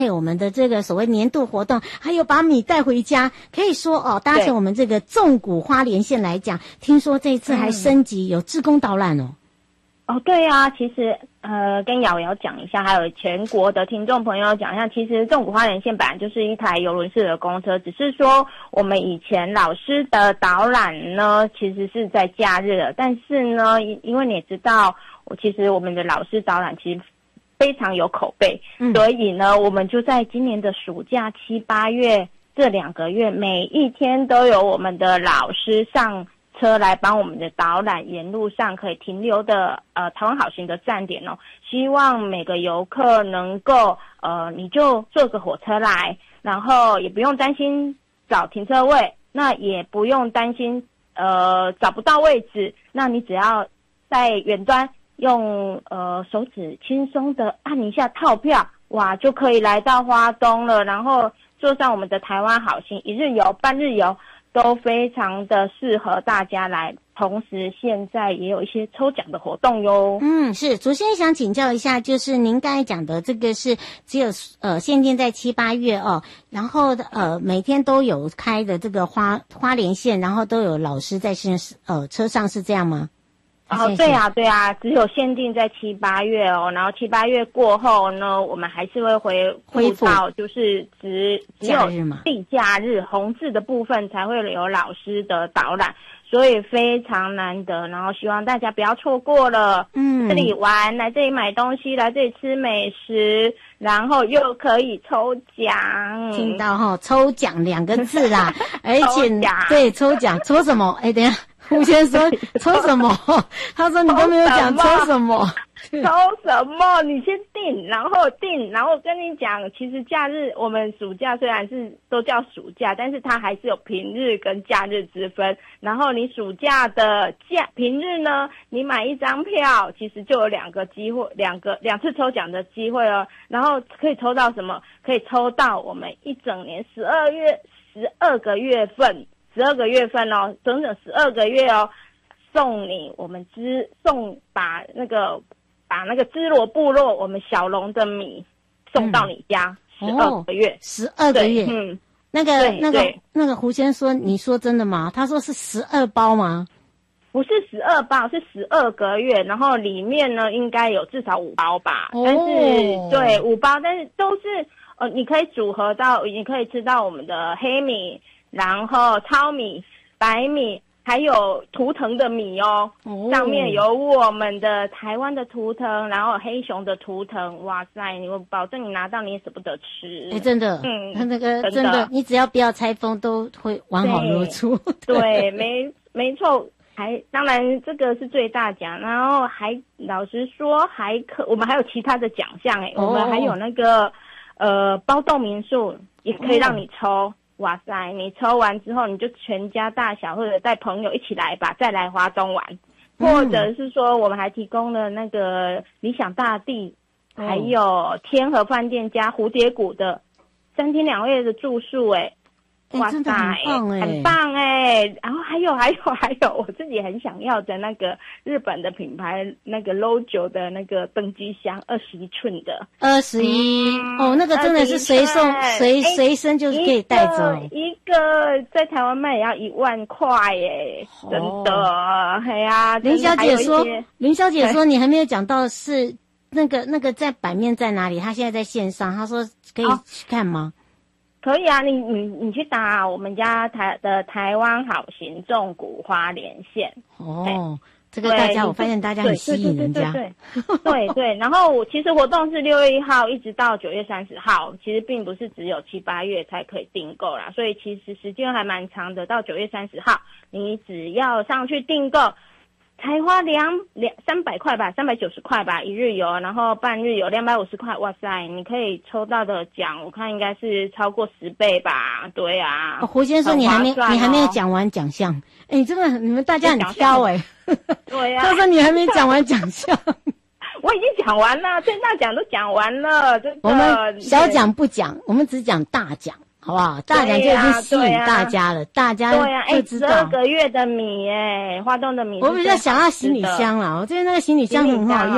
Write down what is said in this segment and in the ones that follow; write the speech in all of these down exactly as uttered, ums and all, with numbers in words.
我们的这个所谓年度活动，还有把米带回家，可以说哦，搭乘我们这个纵谷花莲线来讲，听说这一次还升级、嗯、有志工导览哦。 哦，对啊，其实呃，跟瑶瑶讲一下，还有全国的听众朋友讲一下，其实纵谷花莲线本来就是一台邮轮式的公车，只是说我们以前老师的导览呢，其实是在假日的，但是呢，因为你也知道，我其实我们的老师导览其实非常有口碑、嗯，所以呢，我们就在今年的暑假七八月这两个月，每一天都有我们的老师上车来帮我们的导览，沿路上可以停留的呃台湾好行的站点哦，希望每个游客能够呃你就坐个火车来，然后也不用担心找停车位，那也不用担心呃找不到位置，那你只要在远端用呃手指轻松的按一下套票，哇就可以来到花东了，然后坐上我们的台湾好行一日游、半日游。都非常的适合大家来，同时现在也有一些抽奖的活动哟。 嗯，是，主持人想请教一下，就是您刚才讲的这个是只有呃限定在七八月哦，然后呃每天都有开的这个花花莲线，然后都有老师在线呃车上，是这样吗？ 哦，对啊，对啊，只有限定在七八月哦，然后七八月过后呢，我们还是会回恢复到就是只只有地假日红字的部分才会有老师的导览，所以非常难得，然后希望大家不要错过了。嗯，这里玩，来这里买东西，来这里吃美食，然后又可以抽奖。 听到哈、哦，抽奖两个字啦，而且对抽奖抽什么？哎，等一下。胡先生说抽什么？他说你都没有讲抽什么。 抽什么？你先定，然后定，然后跟你讲，其实假日我们暑假虽然是都叫暑假，但是它还是有平日跟假日之分。然后你暑假的假平日呢，你买一张票，其实就有两个机会，两个两次抽奖的机会哦。然后可以抽到什么？可以抽到我们一整年十二月十二个月份。十二个月份哦，整整十二个月哦，送你我们支送把那个把那个支罗部落我们小龙的米送到你家，十二个月， 十二个月，嗯，那个那个那个胡先生说，你说真的吗？他说是十二包吗？ 不是十二包，是十二个月，然后里面呢应该有至少五包吧，哦、但是对五包，但是都是呃，你可以组合到，你可以吃到我们的黑米。然后糙米、白米，还有图腾的米哦，哦上面有我们的台湾的图腾，然后黑熊的图腾，哇塞！我保证你拿到你也舍不得吃。 哎，真的，嗯，那个真的，真的你只要不要拆封，都会完好如初。 对，对没没错。还当然这个是最大奖，然后还老实说还可，我们还有其他的奖项哎、哦，我们还有那个呃包栋民宿也可以让你抽。哦哇塞！你抽完之后，你就全家大小或者带朋友一起来吧，再来花东玩，嗯、或者是说，我们还提供了那个理想大地，哦、还有天河饭店加蝴蝶谷的三天两夜的住宿，哎，哇塞， 真的很棒哎， 很棒哎！然后还有还有还有，我自己很想要的那个日本的品牌那个 Lojo 的那个登机箱，二十一寸的， 二十一哦，那个真的是随送随随身就是可以带走， 一个在台湾卖也要一万块耶，哦、真的，哎呀， 林小姐说，林小姐说你还没有讲到是那个那个在版面在哪里？她现在在线上，她说可以去看吗？ 哦可以啊，你你你去打我们家台的台湾好行纵谷花莲线哦，这个大家我发现大家很吸引人家， 对对对对对对。然后其实活动是六月一号一直到九月三十号，其实并不是只有七八月才可以订购啦，所以其实时间还蛮长的，到九月三十号，你只要上去订购。才花两两三百块吧，三百九十块吧，一日游，然后半日游两百五十块，哇塞，你可以抽到的奖，我看应该是超过十倍吧，对啊。 哦、胡先生，你还没、哦、你还没有讲完奖项，哎、欸，真的你们大家很挑哎、欸， 对呀、啊。 他说你还没讲完奖项， 我已经讲完了，最大奖都讲完了，这个我们小奖不讲，我们只讲大奖。好不好？大奖就已经吸引大家了，啊啊、大家对呀，哎， 知道。 十二个月的米，哎，花东的米。 我比较想要行李箱啦，我觉得那个行李箱很好用。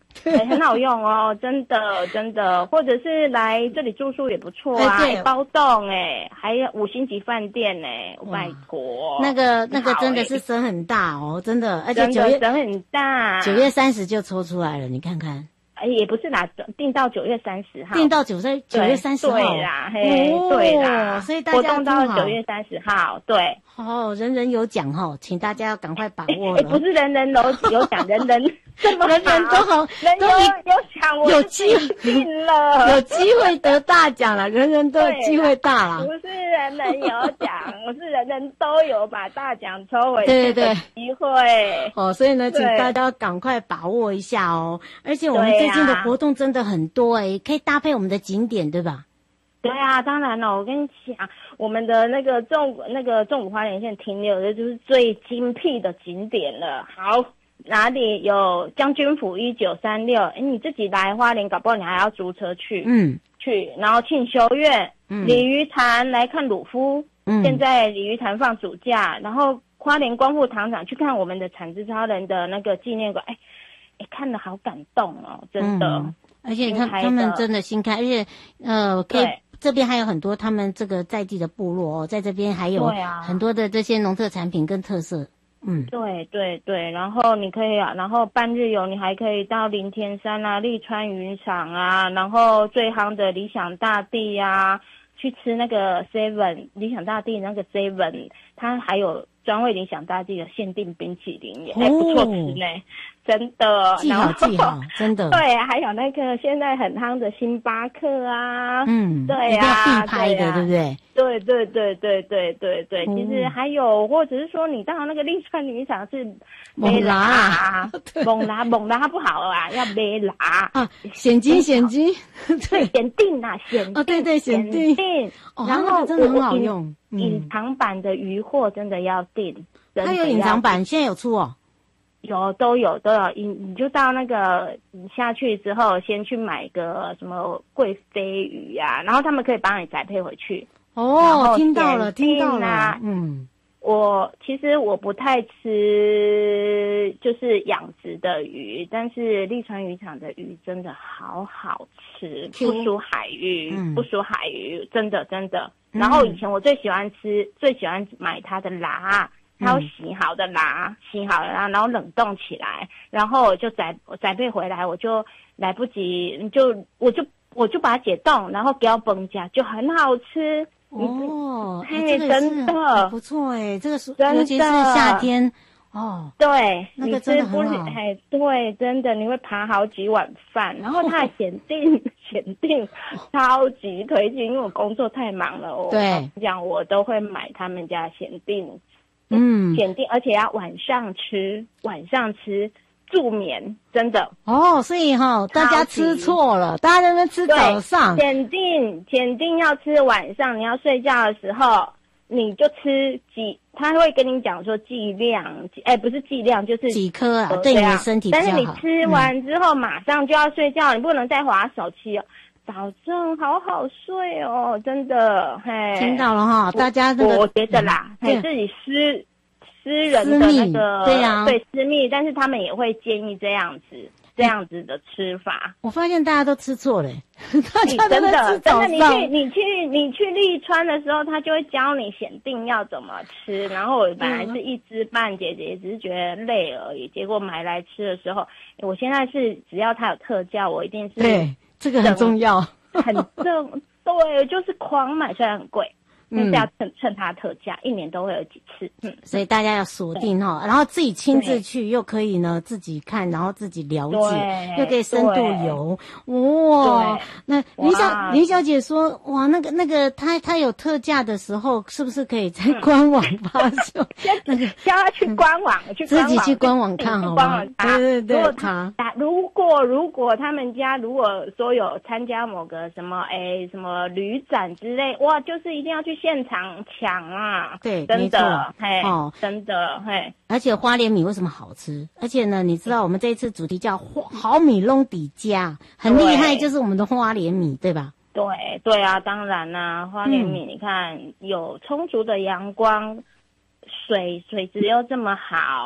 对，很好用哦，真的真的，或者是来这里住宿也不错啊， 哎对包栋哎，还有五星级饭店哎，拜托， 那个那个真的是好省很大哦，真的，而且真九月的省很大， 九月三十就抽出来了，你看看。 哎，也不是啦，定到九月三十号， 定到九月九月三十号， 对啦，嘿， 哦、 对啦， 所以大家活动到九月三十号，对， 哦，人人有奖哈，请大家要赶快把握了。 了。 不是人人有有奖，人人这么人人都好， 人有有奖，我有机会定了， 有机会得大奖了，人人都有机会大了。 不是人人有奖，我是人人都有把大奖抽回去的机会。 哦，所以呢，请大家赶快把握一下哦。而且我们最近的活动真的很多哎、欸，可以搭配我们的景点，对吧？ 对啊，当然了，我跟你讲，我们的那个纵那个纵谷花莲县停留的就是最精辟的景点了。好，哪里有将军府一九三六？哎，你自己来花莲，搞不好你还要租车去。 嗯， 去，然后庆修院、 嗯、 鲤鱼潭来看鲁夫。嗯，现在鲤鱼潭放暑假，然后花莲光复糖厂去看我们的产之超人的那个纪念馆。哎，哎，看了好感动哦，真的。 嗯而且他他们真的新开，而且呃，可以这边还有很多他们这个在地的部落哦，在这边还有很多的这些农特产品跟特色。嗯， 对对对，然后你可以啊，然后半日游你还可以到林田山啊、立川渔场啊，然后最夯的理想大地啊，去吃那个 seven 理想大地那个 seven， 它还有专为理想大地的限定冰淇淋也，哎、哦，不错吃呢。真的， 记好记好，真的。 对，还有那个现在很夯的星巴克啊， 嗯， 对啊， 一定要必拍的，对不对？ 对对对对对对对，其实还有，或者是说你到那个立川渔场是猛拉， 猛拉猛拉不好啊，要没拉啊，险金险金， 对，险定啊，险定， 哦对对险定， 然后真的很好用， 隐藏版的鱼货真的要订， 它有隐藏版，现在有出哦。 有都有都有，你你就到那个你下去之后，先去买个什么贵妃鱼啊，然后他们可以帮你宅配回去。 哦，听到了，听到了。嗯， 我其实我不太吃就是养殖的鱼，但是立川渔场的鱼真的好好吃，不输海鱼，嗯、不输海鱼，真的真的。然后以前我最喜欢吃，嗯、最喜欢买它的蛤。它有洗好的啦，嗯、洗好了，然后冷冻起来，然后我就宅我宅配回来，我就来不及，就我就我就把它解冻，然后给它崩加，就很好吃。 哦， 嘿，真的不错哎，这个是尤其是夏天哦， 对， 那个真的很好。 哎，对，真的你会扒好几碗饭，然后它的限定限定超级推荐，因为我工作太忙了，我对讲我都会买他们家限定。 嗯， 限定，而且要晚上吃，晚上吃助眠，真的。 哦，所以哈、哦，大家吃错了，大家在那边吃早上。 限定，限定要吃晚上，你要睡觉的时候，你就吃几，他会跟你讲说剂量，哎，不是剂量，就是几颗啊，对你的身体比较好。 但是你吃完之后、嗯、马上就要睡觉，你不能再滑手机哦。保证好好睡哦，真的，嘿， 听到了哈，大家那个， 我觉得啦，嘿、嗯，自己私私人的那个， 对呀、啊， 对私密，但是他们也会建议这样子，这样子的吃法。 我发现大家都吃错了，大家真的，真的，你去你去你去立川的时候，他就会教你选定要怎么吃，然后我本来是一知半解，也只是觉得累而已，结果买来吃的时候，我现在是只要它有特价，我一定是对。这个很重要， 很重，对，就是狂买，虽然很贵，但是要趁趁它特价，一年都会有几次。嗯， 所以大家要锁定哈，然后自己亲自去，又可以呢自己看，然后自己了解，又可以深度游。哇，那林小林小姐说，哇，那个那个，她她有特价的时候，是不是可以在官网发售？ 那个叫她去官网，去自己去官网看好吗？对对对， 如果他如果如果他们家如果说有参加某个什么哎什么旅展之类，哇，就是一定要去现场抢啊！ 对， 真的，嘿， 哦， 真的，嘿。 而且花莲米为什么好吃？而且呢，你知道我们这一次主题叫好米弄底家，很厉害，就是我们的花莲米，对吧？ 对对啊，当然啦、啊，花莲米、嗯、你看有充足的阳光，水水质又这么好，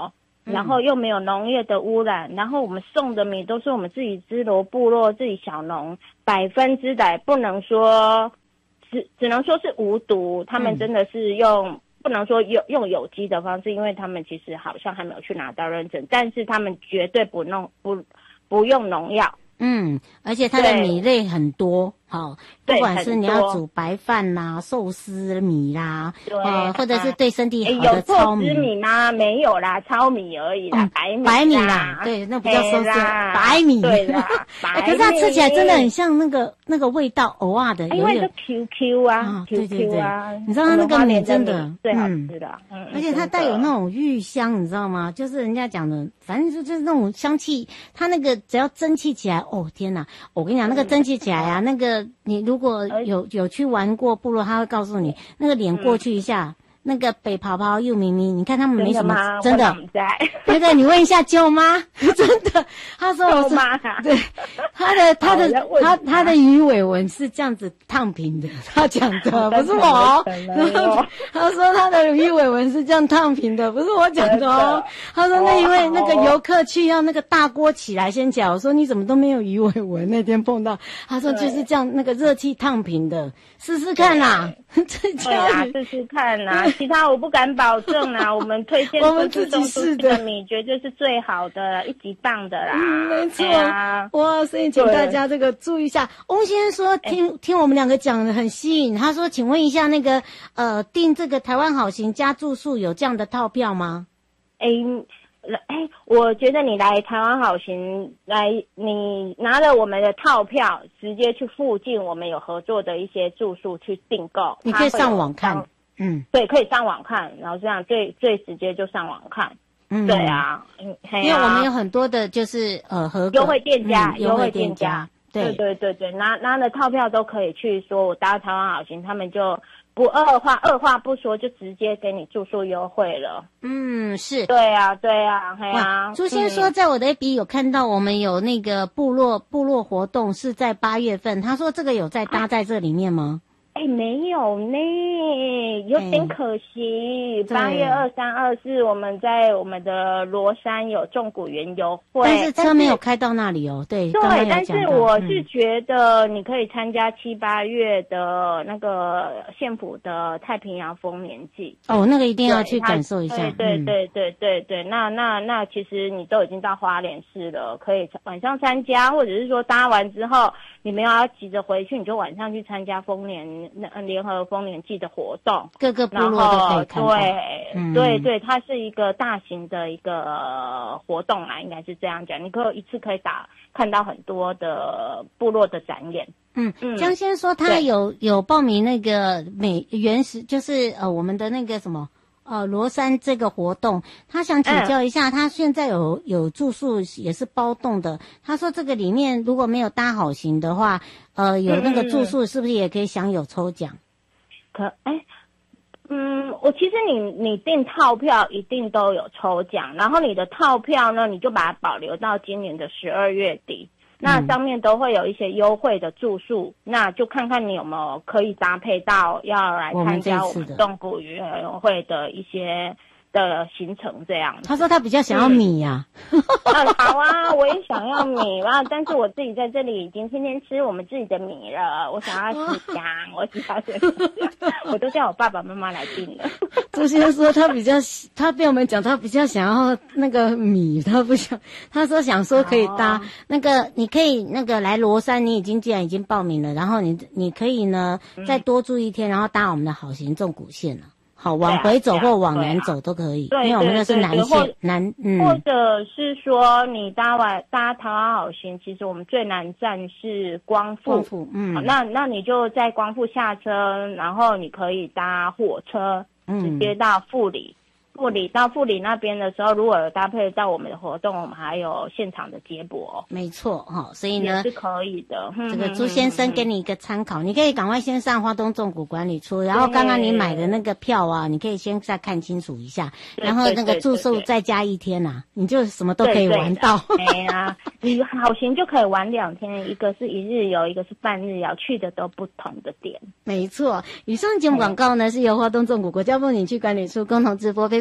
然后又没有农业的污染，然后我们送的米都是我们自己支罗部落自己小农百分之百，不能说只只能说是无毒，他们真的是用、嗯、不能说用用有机的方式，因为他们其实好像还没有去拿到认证，但是他们绝对不弄不不用农药。 嗯，而且它的米类很多，好，不管是你要煮白饭啦、寿司米啦，呃，或者是对身体好的糙米。 有寿司米吗？没有啦，糙米而已啦，嗯、白米。 白米啦，对，那不叫寿司，白米。 对啦，白米。 可是它吃起来真的很像那个那个味道，偶尔的， 因为是 Q Q 啊， 啊 ，Q Q 啊， 你知道它那个米真的最好吃的，嗯， 而且它带有那种芋香，你知道吗？就是人家讲的，反正就是那种香气，它那个只要蒸汽起来，哦天哪！我跟你讲，那个蒸汽起来啊，那个你如果有有去玩过部落，他会告诉你，那个脸过去一下，嗯、那个北泡泡又咪咪，你看他们没什么真的，那个你问一下舅妈，真的，他说我是对他的他的他他的鱼尾纹是这样子烫平的，他讲的不是我，他说他的鱼尾纹是这样烫平的，不是我讲的哦。他说那因为那个游客去要那个大锅起来先讲，我说你怎么都没有鱼尾纹？那天碰到，他说就是这样那个热气烫平的，试试看啦， 对啊，试试看啦，其他我不敢保证啦，我们推荐我们自己试的米绝对是最好的，一级棒的啦， 嗯、没错、啊，哇，所以请大家这个注意一下。翁先生说听、欸、听我们两个讲的很吸引，他说请问一下那个呃订这个台湾好行加住宿有这样的套票吗？ 哎、欸。哎，我觉得你来台湾好行来，你拿了我们的套票，直接去附近我们有合作的一些住宿去订购。 你可以上网看，嗯， 对，可以上网看，然后这样最最直接就上网看，嗯，对啊，嗯， 因为我们有很多的就是呃合优惠店家， 优、嗯、惠店家， 对对对对，拿拿了套票都可以去说，我搭台湾好行，他们就。不二话，二话不说就直接给你住宿优惠了。 嗯，是。 对啊，对啊，对啊。 朱先说，在我的 A B 有看到我们有那个部落部落活动是在八月份，他说这个有在搭在这里面吗？ 哎、欸，没有呢，有点可惜。八、欸、月二三、二四，我们在我们的罗山有纵谷园游会， 但是车没有开到那里哦。对， 对，但是我是觉得你可以参加七八月的那个县府的太平洋丰年祭。 哦，那个一定要去感受一下。 对对对对对对，那那那其实你都已经到花莲市了，可以晚上参加，或者是说搭完之后你没有要急着回去，你就晚上去参加丰年。联合丰年祭的活动， 各个部落都可以看到。 对、嗯、对对，它是一个大型的一个活动啊，应该是这样讲。你可以一次可以打看到很多的部落的展演。 嗯嗯，江先说他有有报名那个美原始，就是呃我们的那个什么。呃，罗山这个活动，他想请教一下，嗯、他现在有有住宿也是包栋的。他说这个里面如果没有搭好行的话，呃，有那个住宿是不是也可以享有抽奖？ 可哎，嗯，我其实你你订套票一定都有抽奖，然后你的套票呢，你就把它保留到今年的十二月底。那上面都会有一些优惠的住宿，嗯、那就看看你有没有可以搭配到要来参加我们纵谷园游会的一些的行程这样。 他说他比较想要米呀、 啊。嗯，好啊，我也想要米啊，但是我自己在这里已经天天吃我们自己的米了。我想要吃香，我只要吃香，我都叫我爸爸妈妈来订了。 朱先生说他比较，他被我们讲他比较想要那个米，他不想，他说想说可以搭、哦、那个，你可以那个来罗山，你已经既然已经报名了，然后你你可以呢、嗯、再多住一天，然后搭我们的好行纵谷线了。好，往回走或往南走都可以， 对啊对啊、 因为我们那是南线南，嗯， 或者是说你搭完搭台湾好行，其实我们最南站是光复， 光复，嗯， 那那你就在光复下车，然后你可以搭火车，直接到富里。嗯富里到富里那边的时候，如果有搭配到我们的活动，我们还有现场的接驳。 没错哈，所以呢也是可以的。 这个朱先生给你一个参考，你可以赶快先上花东纵谷管理处，然后刚刚你买的那个票啊，你可以先再看清楚一下，然后那个住宿再加一天呐、啊，你就什么都可以玩到。 对呀，你好行就可以玩两天，一个是一日游，一个是半日游，去的都不同的点。 没错，以上节目广告呢是由花东纵谷国家风景区管理处共同直播，陪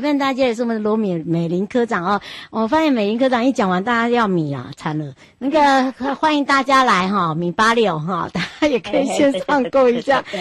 伴大家也是我们的罗美美玲科长哦。我发现美玲科长一讲完，大家要米啊，惨了。那个欢迎大家来哈，米八六哈，大家也可以线上购一下。